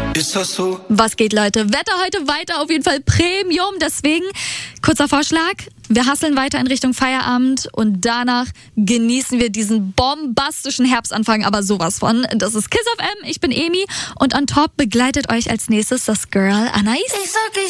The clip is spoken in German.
Ist das so? Was geht, Leute? Wetter heute weiter, auf jeden Fall Premium. Deswegen, kurzer Vorschlag, wir hustlen weiter in Richtung Feierabend und danach genießen wir diesen bombastischen Herbstanfang, aber sowas von. Das ist Kiss FM, ich bin Emi und on top begleitet euch als nächstes das Girl Anais.